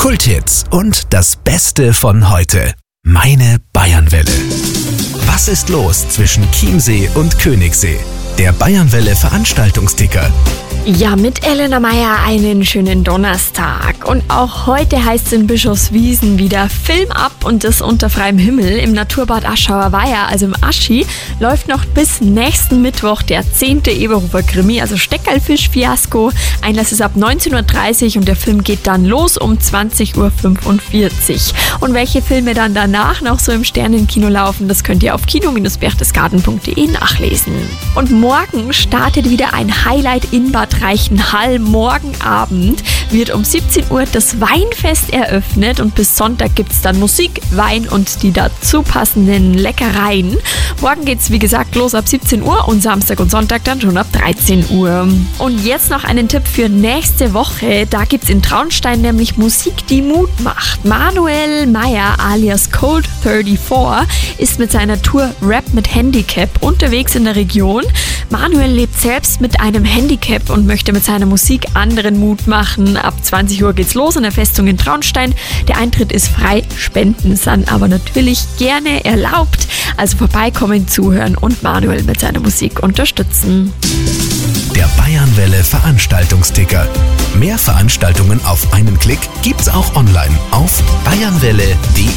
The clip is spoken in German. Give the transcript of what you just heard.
Kulthits und das Beste von heute. Meine Bayernwelle. Was ist los zwischen Chiemsee und Königssee? Der Bayernwelle Veranstaltungsticker. Ja, mit Elena Meier einen schönen Donnerstag. Und auch heute heißt es in Bischofswiesen wieder Film ab und das unter freiem Himmel im Naturbad Aschauer Weiher, also im Aschi, läuft noch bis nächsten Mittwoch der 10. Eberhofer Krimi, also Steckerlfisch-Fiasko. Einlass ist ab 19.30 Uhr und der Film geht dann los um 20.45 Uhr. Und welche Filme dann danach noch so im Sternenkino laufen, das könnt ihr auf kino-berchtesgaden.de nachlesen. Und morgen startet wieder ein Highlight in Bad Reichenhall. Morgen Abend wird um 17 Uhr das Weinfest eröffnet und bis Sonntag gibt es dann Musik, Wein und die dazu passenden Leckereien. Morgen geht es wie gesagt los ab 17 Uhr und Samstag und Sonntag dann schon ab 13 Uhr. Und jetzt noch einen Tipp für nächste Woche. Da gibt es in Traunstein nämlich Musik, die Mut macht. Manuel Meyer alias Cold 34 ist mit seiner Tour Rap mit Handicap unterwegs in der Region. Manuel lebt selbst mit einem Handicap und möchte mit seiner Musik anderen Mut machen. Ab 20 Uhr geht's los in der Festung in Traunstein. Der Eintritt ist frei, Spenden sind aber natürlich gerne erlaubt. Also vorbeikommen, zuhören und Manuel mit seiner Musik unterstützen. Der Bayernwelle Veranstaltungsticker. Mehr Veranstaltungen auf einen Klick gibt's auch online auf bayernwelle.de.